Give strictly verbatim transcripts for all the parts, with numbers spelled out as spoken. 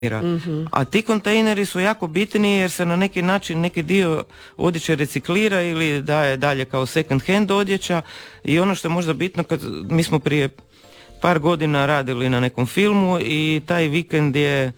Mm-hmm. A ti kontejneri su jako bitni jer se na neki način neki dio odjeće reciklira ili daje dalje kao second hand odjeća. I ono što je možda bitno, kad mi smo prije par godina radili na nekom filmu i taj vikend je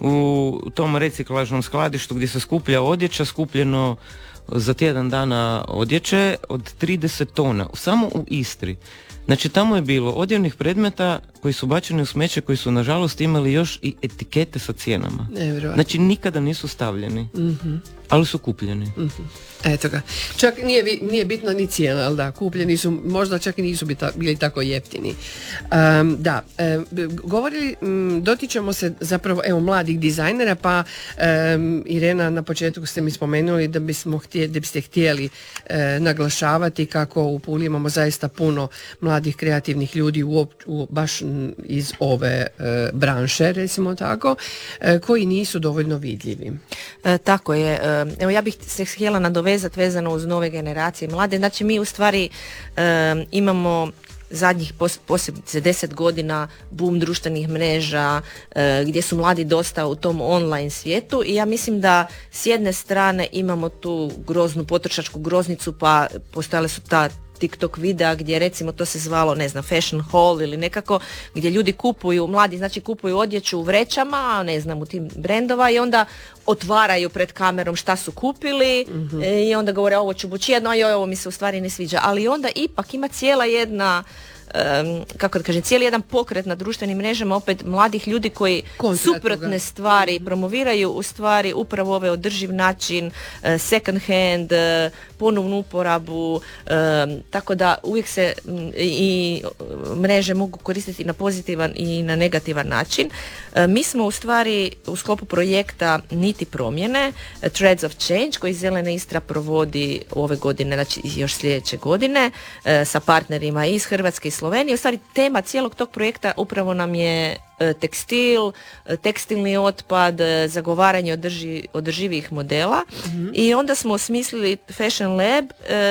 u tom reciklažnom skladištu gdje se skuplja odjeća skupljeno za tjedan dana odjeće od trideset tona, samo u Istri. Znači tamo je bilo odjevnih predmeta koji su bačeni u smeće, koji su nažalost imali još i etikete sa cijenama. Znači nikada nisu stavljeni, mm-hmm. ali su kupljeni. Mm-hmm. Eto ga. Čak nije, nije bitno ni cijena, ali da, kupljeni su, možda čak i nisu bili tako jeftini. Um, da, um, govorili, um, dotičemo se zapravo, evo, mladih dizajnera, pa um, Irena, na početku ste mi spomenuli da bismo htjeli, da biste htjeli uh, naglašavati kako u Puli imamo zaista puno mladih kreativnih ljudi u, u, baš iz ove uh, branše, recimo tako, uh, koji nisu dovoljno vidljivi. E, tako je. E, evo ja bih se htjela nadovezati vezano uz nove generacije mlade. Znači mi u stvari e, imamo zadnjih pos, posebice deset godina boom društvenih mreža e, gdje su mladi dosta u tom online svijetu i ja mislim da s jedne strane imamo tu groznu potrošačku groznicu, pa postojale su ta TikTok videa gdje recimo to se zvalo, ne znam, fashion haul ili nekako, gdje ljudi kupuju, mladi znači kupuju odjeću u vrećama, ne znam, u tim brendova i onda otvaraju pred kamerom šta su kupili, mm-hmm. i onda govore ovo ću bući jedno, a joj, ovo mi se u stvari ne sviđa, ali onda ipak ima cijela jedna Um, kako da kažem, cijeli jedan pokret na društvenim mrežama opet mladih ljudi koji kontra suprotne toga. stvari mm-hmm. promoviraju u stvari upravo ovaj održiv način, uh, second hand, uh, ponovnu uporabu, um, tako da uvijek se um, i mreže mogu koristiti na pozitivan i na negativan način. Uh, mi smo u stvari u sklopu projekta Niti promjene, uh, Threads of Change, koji Zelena Istra provodi ove godine, znači još sljedeće godine, uh, sa partnerima iz Hrvatske i Slovenije. U stvari tema cijelog tog projekta upravo nam je tekstil, tekstilni otpad, zagovaranje održi, održivih modela, mm-hmm. i onda smo osmislili Fashion Lab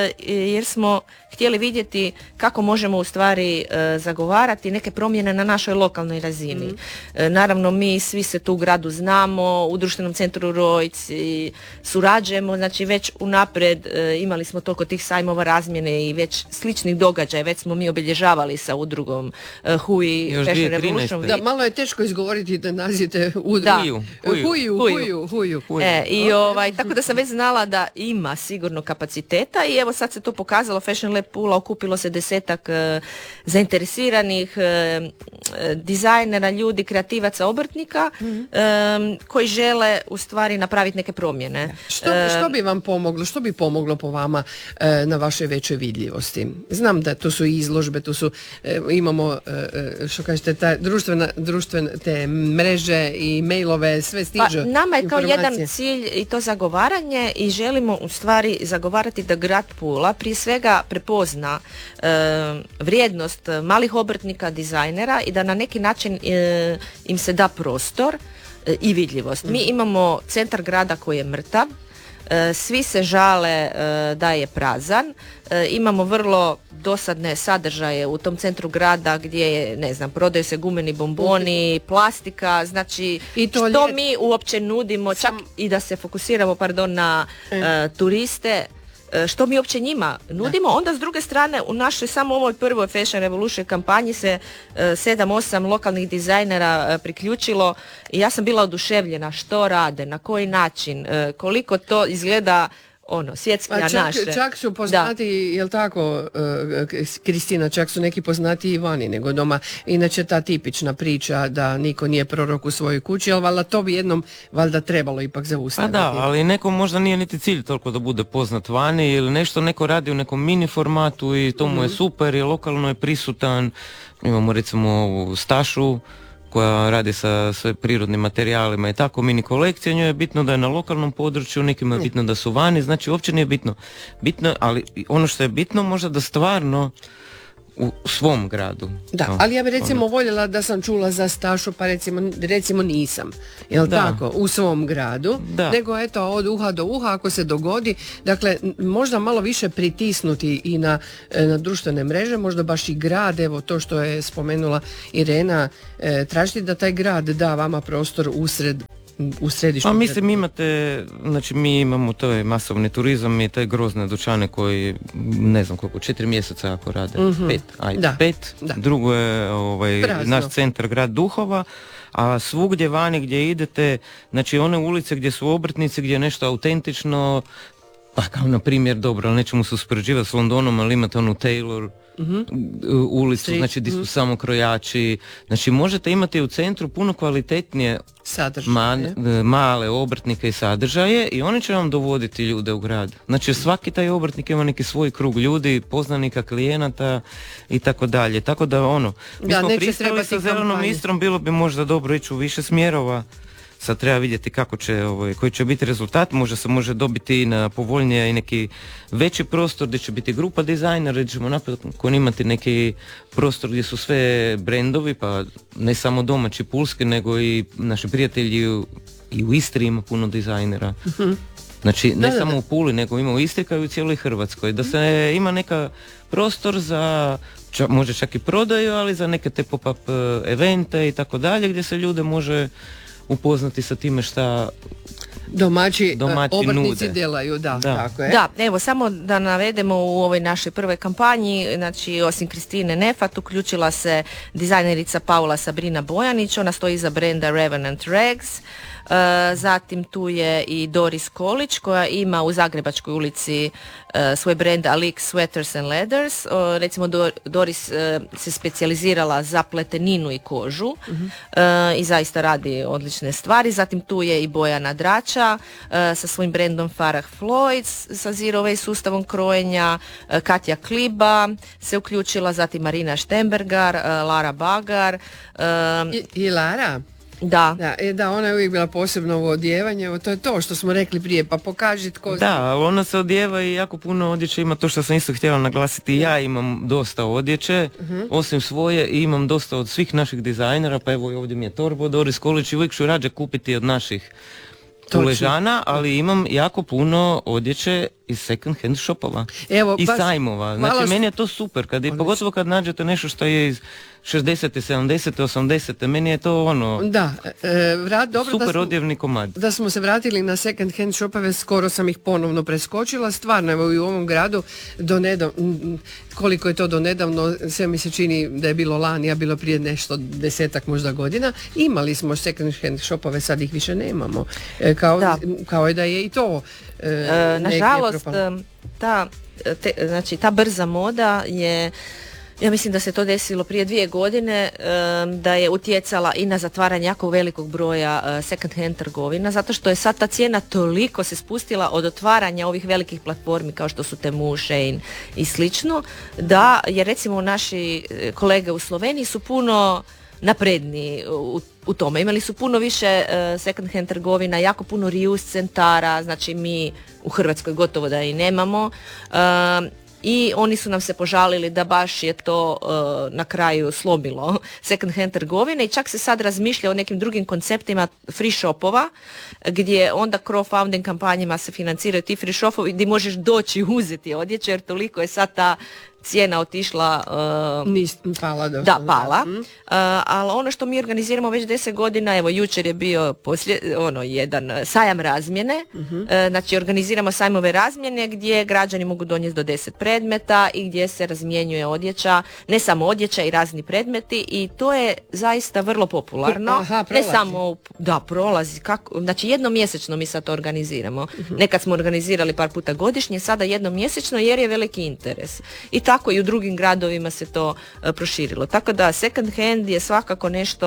jer smo htjeli vidjeti kako možemo u stvari zagovarati neke promjene na našoj lokalnoj razini. Mm-hmm. Naravno mi svi se tu u gradu znamo, u društvenom centru Rojc surađujemo, znači već unaprijed imali smo toliko tih sajmova razmjene i već sličnih događaja, već smo mi obilježavali sa udrugom Hui Fashion Revolution. Da, malo je teško izgovoriti da nazivite udrugu. Huju, huju, huju, huju, huju. E, i ovaj, tako da sam već znala da ima sigurno kapaciteta i evo sad se to pokazalo, Fashion Lab Pula okupilo se desetak uh, zainteresiranih uh, dizajnera, ljudi, kreativaca, obrtnika, mm-hmm. um, koji žele u stvari napraviti neke promjene. Što, što bi vam pomoglo, što bi pomoglo po vama uh, na vašoj većoj vidljivosti? Znam da to su izložbe, tu su, uh, imamo, uh, što kažete, ta društvena društvene te mreže i mailove, sve stižu. Pa, nama je kao informacije. Jedan cilj i to zagovaranje i želimo u stvari zagovarati da grad Pula prije svega prepozna e, vrijednost malih obrtnika, dizajnera i da na neki način e, im se da prostor e, i vidljivost. Mm. Mi imamo centar grada koji je mrtav, e, svi se žale e, da je prazan, e, imamo vrlo dosadne sadržaje u tom centru grada gdje je, ne znam, prodaju se gumeni bomboni, plastika, znači I to što ljet... mi uopće nudimo, čak Sam... i da se fokusiramo, pardon, na e. uh, turiste, uh, što mi uopće njima nudimo, da. Onda s druge strane u našoj samo ovoj prvoj Fashion Revolution kampanji se sedam osam lokalnih dizajnera uh, priključilo i ja sam bila oduševljena što rade, na koji način, uh, koliko to izgleda ono, svjetski, a čak, naše. Čak su poznati, jel tako, uh, Kristina, čak su neki poznati i vani nego doma. Inače ta tipična priča da niko nije prorok u svojoj kući, ali valjda to bi jednom valjda trebalo ipak zaustaviti. Pa da, ali nekom možda nije niti cilj toliko da bude poznat vani ili nešto, neko radi u nekom mini formatu i to mu mm-hmm. je super, jer lokalno je prisutan. Imamo recimo ovu Stašu koja radi sa sve prirodnim materijalima i tako, mini kolekcija, njoj je bitno da je na lokalnom području, nekima je bitno da su vani, znači uopće nije bitno. Bitno, ali ono što je bitno možda da stvarno u svom gradu. Da, no, ali ja bi recimo ono. voljela da sam čula za Stašu, pa recimo, recimo nisam, jel Da. tako, u svom gradu, Da. nego eto od uha do uha ako se dogodi, dakle n- možda malo više pritisnuti i na, e, na društvene mreže, možda baš i grad, evo to što je spomenula Irena, e, tražiti da taj grad da vama prostor usred u središtu. Pa mislim imate, znači mi imamo to je masovni turizam i taj grozne dućane koji ne znam koliko, četiri mjeseca ako rade, Mhm. pet, ajde, Da, pet, da. drugo je ovaj, Prazno. naš centar grad duhova, a svugdje vani gdje idete, znači one ulice gdje su obrtnici, gdje je nešto autentično, pa kao na primjer, dobro, ali nećemo se uspoređivati s Londonom, ali imate onu Taylor ulicu, Street, znači gdje su mhm. samo krojači, znači možete imati u centru puno kvalitetnije Sadržaj. Ma, ne? e, male obrtnike i sadržaje i oni će vam dovoditi ljude u grad. Znači svaki taj obrtnik ima neki svoj krug ljudi, poznanika, klijenata i tako dalje. Tako da ono, mi Da, smo neće pristali trebati sa zelenom kampanje. Istrom, bilo bi možda dobro ići u više smjerova. Sad treba vidjeti kako će, ovaj, koji će biti rezultat, možda se može dobiti i na povoljnije i neki veći prostor gdje će biti grupa dizajnera, gdje ćemo napokon imati neki prostor gdje su sve brendovi, pa ne samo domaći pulski, nego i naši prijatelji u- i u Istri ima puno dizajnera. Znači ne Da, da, samo da. u Puli, nego ima u Istri kao i u cijeloj Hrvatskoj. Da se ima neka prostor za, ča, može čak i prodaju, ali za neke te pop-up eh, evente i tako dalje, gdje se ljude može upoznati sa time šta Domaći, Domaći e, obrtnici nude. delaju, da, Da. tako je. Da, evo samo da navedemo u ovoj našoj prvoj kampanji, znači osim Kristine Nefat uključila se dizajnerica Paula Sabrina Bojanić, ona stoji iza brenda Revenant Rags. E, zatim tu je i Doris Kolić koja ima u Zagrebačkoj ulici e, svoj brand Alik Sweaters and Leathers. E, recimo Do- Doris e, se specijalizirala za pleteninu i kožu e, i zaista radi odlične stvari. Zatim tu je i Bojana Drača e, sa svojim brandom Farah Floyd s- sa Zero Waste sustavom krojenja, e, Katja Kliba se uključila, zatim Marina Štembergar, e, Lara Bagar, e, I, i Lara? da. Da, e, da, ona je uvijek bila posebno u odjevanje, evo, to je to što smo rekli prije, pa pokaži tko Da, ali ona se odjeva i jako puno odjeće, ima to što sam isto htjela naglasiti, ja imam dosta odjeće, osim svoje i imam dosta od svih naših dizajnera, pa evo i ovdje mi je torba Doris Kolić i uvijek ću rađe kupiti od naših Točno. Puležana, ali imam jako puno odjeće iz second hand shopova Evo, i baš- sajmova. hvala Znači s- meni je to super, kad, i pogotovo kad nađete nešto što je iz šezdesete, sedamdesete, osamdesete, meni je to ono Da, e, vrat, dobro da super smo, odjevni komad. da smo se vratili na second hand shopove, skoro sam ih ponovno preskočila, stvarno evo i u ovom gradu do nedavno, koliko je to do nedavno, sve mi se čini da je bilo lani, a bilo prije nešto desetak možda godina, imali smo second hand shopove, sad ih više nemamo, e, kao, Da. kao i da je i to e, E, negdje nažalost, propalo. em, ta, te, znači, ta brza moda je, ja mislim da se to desilo prije dvije godine, em, da je utjecala i na zatvaranje jako velikog broja e, second hand trgovina, zato što je sad ta cijena toliko se spustila od otvaranja ovih velikih platformi kao što su Temu, Shein i slično, da je recimo naši e, kolege u Sloveniji su puno napredniji u, u tome. Imali su puno više e, second hand trgovina, jako puno reuse centara, znači mi u Hrvatskoj gotovo da i nemamo. E, I oni su nam se požalili da baš je to e, na kraju slomilo second hand trgovine i čak se sad razmišlja o nekim drugim konceptima free shopova gdje onda crowdfunding kampanjama se financiraju ti free shopovi gdje možeš doći i uzeti odjeću jer toliko je sad ta cijena otišla e, Nis, pala dosta. da, pala. Mm. Uh, ali ono što mi organiziramo već deset godina, evo jučer je bio poslije, ono, jedan uh, sajam razmjene, Mhm. Uh, znači organiziramo sajmove razmjene gdje građani mogu donijeti do deset predmeta i gdje se razmjenjuje odjeća, ne samo odjeća i razni predmeti i to je zaista vrlo popularno. Aha, ne prolazi. samo, u- da, prolazi, kako, znači jednomjesečno mi sad to organiziramo. Mhm. Nekad smo organizirali par puta godišnje, sada jednomjesečno jer je veliki interes. I tako i u drugim gradovima se to e, proširilo. Tako da second hand je svakako nešto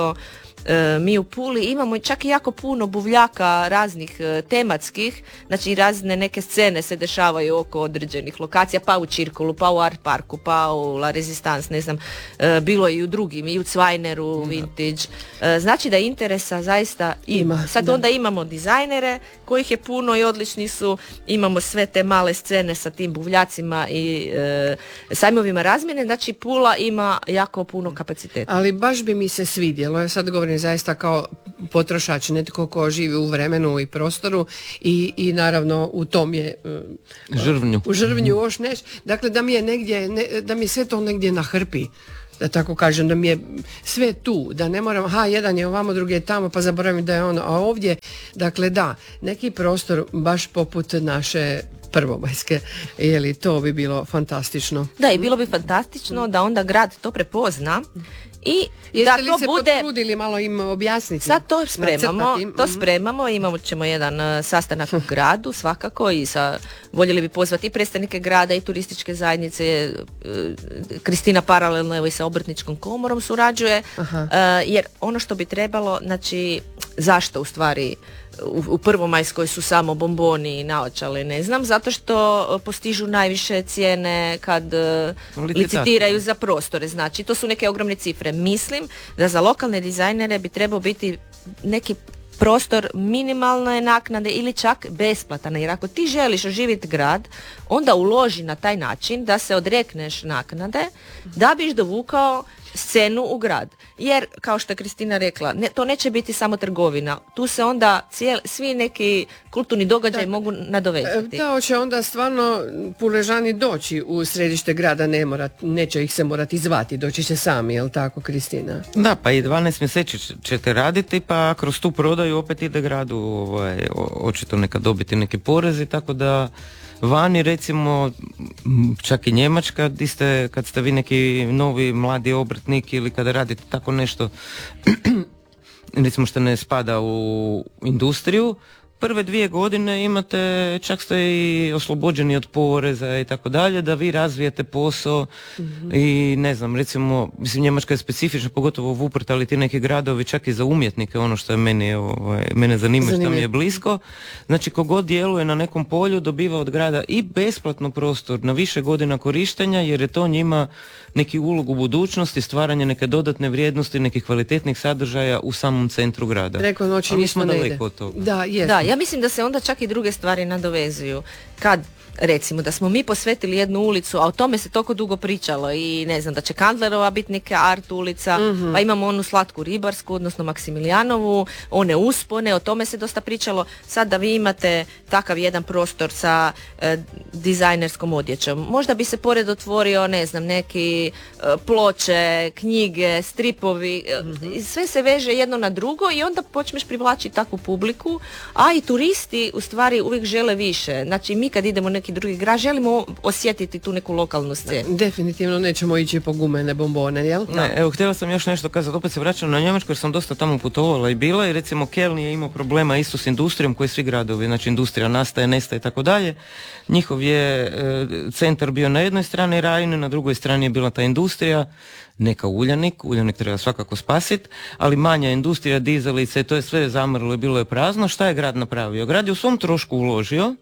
e, mi u Puli imamo čak i jako puno buvljaka raznih e, tematskih, znači razne neke scene se dešavaju oko određenih lokacija, pa u Čirkulu, pa u Art Parku, pa u La Resistance, ne znam, e, bilo je i u drugim, i u Cvajneru, Vintage. E, znači da interesa zaista ima. Ima, Sad da. onda imamo dizajnere kojih je puno i odlični su, imamo sve te male scene sa tim buvljacima i e, sajmovima razmjene, znači Pula ima jako puno kapaciteta. Ali baš bi mi se svidjelo, ja sad govorim zaista kao potrošač, netko ko živi u vremenu i prostoru i, i naravno u tom je uh, Žrvnju. u žrvnju još neš, dakle da mi je negdje, ne, da mi je sve to negdje na hrpi, da tako kažem, da mi je sve tu, da ne moram, ha, jedan je ovamo, drugi je tamo, pa zaboravim da je ono, a ovdje, dakle da, neki prostor baš poput naše Prvomajske, je li to bi bilo fantastično. Da, i bilo bi fantastično da onda grad to prepozna i Jeste da li to se bude... potrudili malo im objasniti? Sad to spremamo, Nacrtati? to Mhm. spremamo, imamo ćemo jedan uh, sastanak u gradu svakako i sa, voljeli bi pozvati i predstavnike grada i turističke zajednice, uh, Kristina paralelno evo i sa obrtničkom komorom surađuje, uh, jer ono što bi trebalo, znači zašto u stvari u, u Prvomajskoj su samo bomboni i naočale, ne znam, zato što uh, postižu najviše cijene kad uh, licitiraju za prostore, znači to su neke ogromne cifre. Mislim da za lokalne dizajnere bi trebao biti neki prostor minimalne naknade ili čak besplatan, jer ako ti želiš oživjeti grad, onda uloži na taj način da se odrekneš naknade da biš dovukao scenu u grad. Jer, kao što je Kristina rekla, ne, to neće biti samo trgovina. Tu se onda cijel, svi neki kulturni događaj Da. mogu nadovezati. Da, hoće onda stvarno Puležani doći u središte grada, ne mora, neće ih se morati zvati, doći će sami, jel tako, Kristina? Da, pa i dvanaest mjeseci ć- ćete raditi, pa kroz tu prodaju opet ide gradu, ovaj, o- očito neka dobiti neki porezi, tako da vani recimo, m, čak i Njemačka, di ste, kad ste vi neki novi mladi obrtnik ili kada radite tako nešto, recimo što ne spada u industriju, prve dvije godine imate, čak ste i oslobođeni od poreza i tako dalje, da vi razvijete posao i ne znam, recimo, mislim Njemačka je specifična, pogotovo Vupert, ali ti neki gradovi čak i za umjetnike, ono što je meni, ovaj, mene zanima, što mi Zanimljivo. je blisko, znači kogod djeluje na nekom polju dobiva od grada i besplatno prostor na više godina korištenja, jer je to njima neki ulog u budućnosti, stvaranje neke dodatne vrijednosti, nekih kvalitetnih sadržaja u samom centru grada. Preko noći A mi ništa smo ne ide. daleko od toga. Da, jest. Da, ja mislim da se onda čak i druge stvari nadovezuju. Kad recimo da smo mi posvetili jednu ulicu, a o tome se toliko dugo pričalo i ne znam da će Kandlerova biti neka art ulica, Mhm. pa imamo onu slatku ribarsku, odnosno Maksimilijanovu, one uspone, o tome se dosta pričalo. Sad da vi imate takav jedan prostor sa e, dizajnerskom odjećom, možda bi se pored otvorio, ne znam, neki e, ploče, knjige, stripovi, e, i sve se veže jedno na drugo i onda počneš privlačiti takvu publiku, a i turisti u stvari uvijek žele više. Znači mi kad idemo u neki drugi grad želimo osjetiti tu neku lokalnu scenu. Definitivno nećemo ići po gumene bombone, jel? Ne, evo, htjela sam još nešto kazati, opet se vraćam na Njemačku jer sam dosta tamo putovala i bila i recimo Keln je imao problema isto s industrijom koji svi gradovi, znači industrija nastaje, nestaje i tako dalje. Njihov je e, centar bio na jednoj strani Rajne, na drugoj strani je bila ta industrija, neka Uljanik, Uljanik treba svakako spasiti, ali manja industrija, dizalice, to je sve zamrlo i bilo je prazno. Šta je grad napravio? Grad je u svom trošku uložio,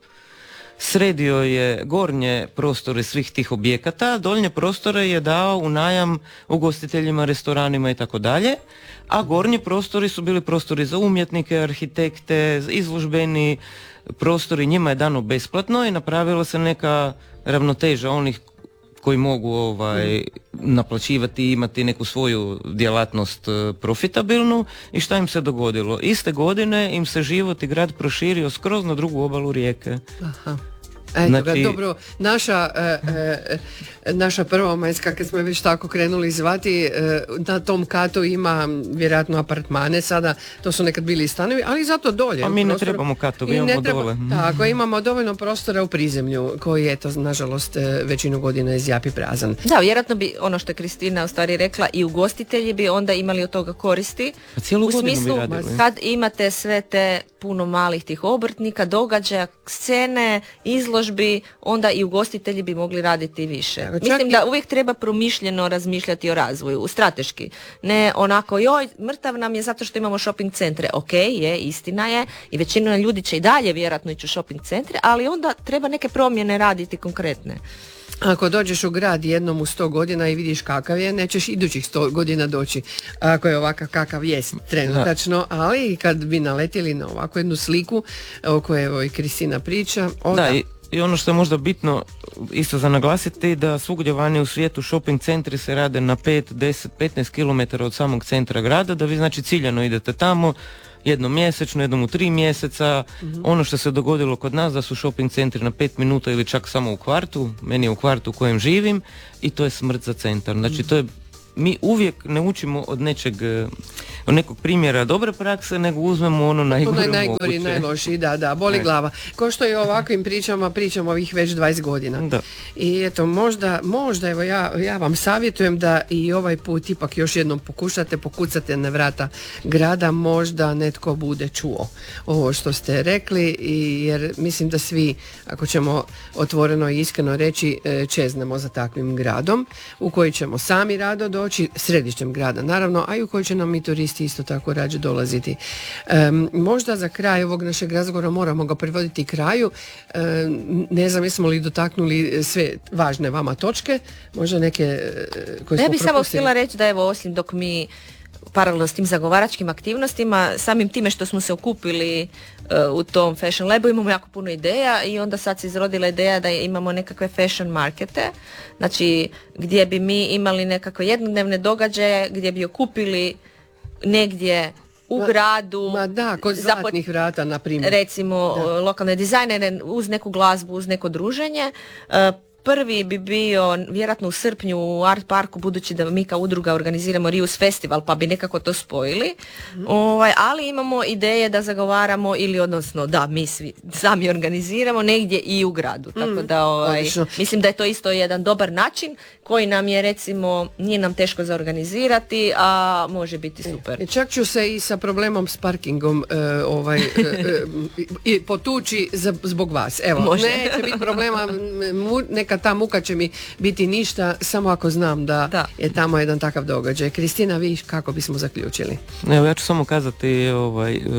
sredio je gornje prostore svih tih objekata, doljnje prostore je dao u najam ugostiteljima, restoranima i tako dalje, a gornji prostori su bili prostori za umjetnike, arhitekte, izložbeni prostori, njima je dano besplatno i napravila se neka ravnoteža onih koji mogu ovaj, naplaćivati i imati neku svoju djelatnost e, profitabilnu. I šta im se dogodilo? Iste godine im se život i grad proširio skroz na drugu obalu rijeke. Aha. Eto Znači- ga, dobro, naša, e, e, naša Prvomajska, kad smo je već tako krenuli zvati, e, na tom katu ima vjerojatno apartmane sada, to su nekad bili i stanovi, ali zato dolje. Pa u mi ne prostoru. trebamo katove, I imamo ne treba- dole. Tako, imamo dovoljno prostora u prizemlju, koji eto, nažalost, e, većinu godina je zjapi prazan. Da, vjerojatno bi, ono što je Kristina u stvari rekla, i ugostitelji bi onda imali od toga koristi. Pa cijelu U godinu bi smislu, radili. kad imate sve te puno malih tih obrtnika, događaja, scene, izložbe, izložbi, onda i ugostitelji bi mogli raditi više. Evo, čak Mislim i- da uvijek treba promišljeno razmišljati o razvoju, strateški. Ne onako, joj, mrtav nam je zato što imamo shopping centre. Ok, je, istina je, i većina ljudi će i dalje vjerojatno ići u shopping centre, ali onda treba neke promjene raditi konkretne. Ako dođeš u grad jednom u sto godina i vidiš kakav je, nećeš idućih sto godina doći ako je ovakav kakav jest trenutačno, ali kad bi naletili na ovakvu jednu sliku o kojoj evo i Kristina priča, onda... Da, i, i ono što je možda bitno isto za naglasiti, da svugdje vani u svijetu shopping centri se rade na pet, deset, petnaest kilometara od samog centra grada, da vi znači ciljano idete tamo, jednom mjesečno, jednom u tri mjeseca. Mm-hmm. Ono što se dogodilo kod nas, da su shopping centri na pet minuta ili čak samo u kvartu, meni je u kvartu u kojem živim, i to je smrt za centar. Znači mm-hmm. to je, mi uvijek ne učimo od nečeg, od nekog primjera dobre prakse, nego uzmemo ono najgore Ono je najgori, moguće. najlošiji, da, da, boli Ne. glava. Ko što i o ovakvim pričama, pričamo ovih već dvadeset godina. Da. I eto, možda, možda, evo ja, ja vam savjetujem da i ovaj put ipak još jednom pokušate, pokucate na vrata grada, možda netko bude čuo ovo što ste rekli, i jer mislim da svi, ako ćemo otvoreno i iskreno reći, e, čeznemo za takvim gradom, u koji ćemo sami rado doći, središtem grada naravno, a i u koji će nam i turisti isto tako rađe dolaziti. Em, možda za kraj ovog našeg razgovora, moramo ga privoditi kraju, em, ne znam jesmo li dotaknuli sve važne vama točke, možda neke e, koje Ja smo bih samo propustili. htjela reći da evo, osim dok mi paralelno s tim zagovaračkim aktivnostima, samim time što smo se okupili uh, u tom Fashion Labu, imamo jako puno ideja, i onda sad se izrodila ideja da imamo nekakve fashion markete, znači gdje bi mi imali nekakve jednodnevne događaje gdje bi okupili negdje u Ma- gradu, Ma da, kod za pot- zlatnih vrata, na primjer. recimo Da. lokalne dizajnere uz neku glazbu, uz neko druženje. E, Prvi bi bio vjerojatno u srpnju u Art Parku, budući da mi kao udruga organiziramo Rius Festival, pa bi nekako to spojili. Mhm. Ovaj, ali imamo ideje da zagovaramo, ili odnosno da mi svi sami organiziramo negdje i u gradu. Tako da ovaj, odlično. mislim da je to isto jedan dobar način koji nam je, recimo, nije nam teško za organizirati, a može biti super. E, Čak ću se i sa problemom s parkingom e, ovaj, e, e, i potući za, zbog vas. Evo, Može. neće biti problema, m, mu, neka ta muka će mi biti ništa, samo ako znam da, Da. je tamo jedan takav događaj. Kristina, vi kako bismo zaključili? Evo, ja ću samo kazati, ovaj, e,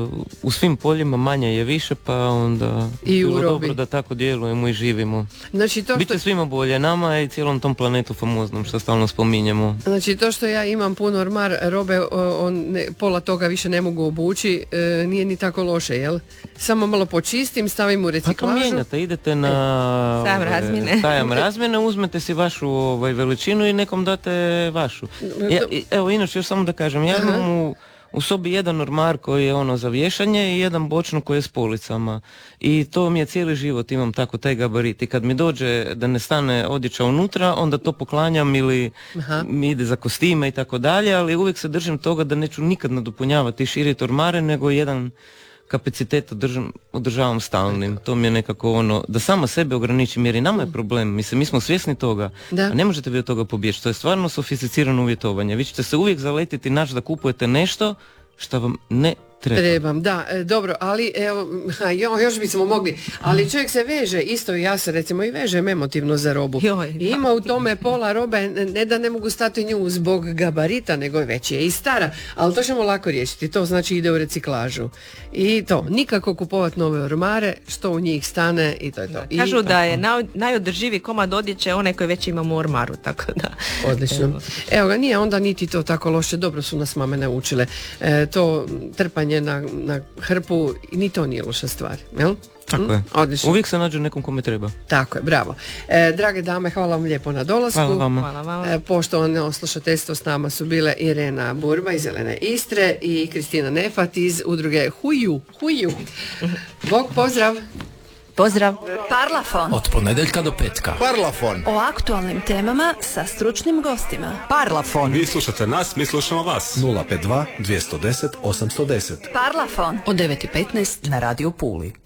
u svim poljima manje je više, pa onda I u bilo robi. dobro da tako djelujemo i živimo. Znači to, što, Biće svima bolje, nama i cijelom tom planetu famoznom što stalno spominjemo. znači to što ja imam pun ormar robe, o, on, ne, pola toga više ne mogu obući, e, nije ni tako loše, jel? Samo malo počistim, stavim u Pa to reciklažu. mijenjate, idete na Sajam ove, razmjene. sajam razmjene, uzmete si vašu ovaj, veličinu i nekom date vašu. Ja, i- evo, inače još samo da kažem, ja imam u, u sobi jedan ormar koji je ono za vješanje i jedan bočno koji je s policama. I to mi je cijeli život, imam tako taj gabarit. I kad mi dođe da ne stane odjeća unutra, onda to poklanjam ili Aha. mi ide za kostime i tako dalje, ali uvijek se držim toga da neću nikad nadopunjavati i širiti ormare, nego jedan kapacitet održam, održavam stalnim. To mi je nekako ono, da sama sebe ograničim, jer i nama je problem. Mislim, mi smo svjesni toga, Da. a ne možete vi od toga pobjeći. To je stvarno sofisticirano uvjetovanje. Vi ćete se uvijek zaletiti naći da kupujete nešto što vam ne treba. Trebam, da, e, dobro, ali evo, ha, jo, još bismo mogli, ali čovjek se veže, isto i ja se recimo i vežem emotivno za robu. Joj, I ima u tome pola robe, ne, ne da ne mogu stati u nju zbog gabarita, nego već je i stara, ali to ćemo lako riješiti, to znači ide u reciklažu. I to, nikako kupovati nove ormare, što u njih stane i to je to. I, Kažu da je naj, najodrživiji komad odjeće onaj koji već imamo u ormaru, tako da. Odlično. Evo ga, nije onda niti to tako loše, dobro su nas mame naučile. E, to trpanje na, na hrpu, ni to nije loša stvar, jel? Tako Mm? je. Odlično. Uvijek se nađe nekom kome treba. Tako je, bravo. E, drage dame, hvala vam lijepo na dolasku. Hvala vama. Hvala vama. E, poštovano slušateljstvo, s nama su bile Irena Burba iz Zelene Istre i Kristina Nefat iz udruge Huju. Huju. Bog pozdrav. Pozdrav. Parlafon. Od ponedjeljka do petka. Parlafon. O aktualnim temama sa stručnim gostima. Parlafon. Vi slušate nas, mi slušamo vas. nula pet dva, dvjesto deset, osamsto deset. Parlafon. Od devet i petnaest na Radio Puli.